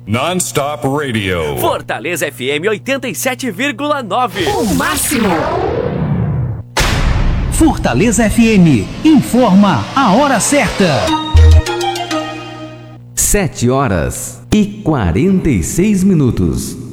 Non-Stop Radio. Fortaleza FM 87,9. O máximo. Fortaleza FM informa a hora certa. 7 horas e 46 minutos.